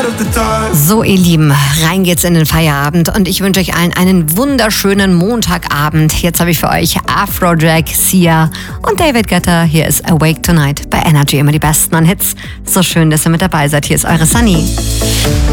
So, ihr Lieben, rein geht's in den Feierabend und ich wünsche euch allen einen wunderschönen Montagabend. Jetzt habe ich für euch Afrojack, Sia und David Guetta. Hier ist Awake Tonight bei Energy, immer die besten an Hits. So schön, dass ihr mit dabei seid. Hier ist eure Sunny.